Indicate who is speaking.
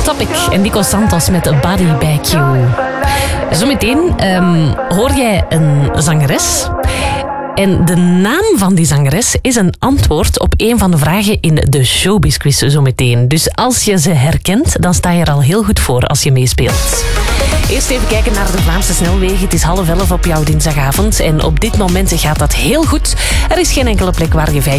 Speaker 1: Topic en Nico Santos met Body by Q. Zometeen hoor jij een zangeres. En de naam van die zangeres is een antwoord op een van de vragen in de Showbiz Quiz zometeen. Dus als je ze herkent, dan sta je er al heel goed voor als je meespeelt. Eerst even kijken naar de Vlaamse snelwegen. Het is 10:30 op jouw dinsdagavond en op dit moment gaat dat heel goed. Er is geen enkele plek waar je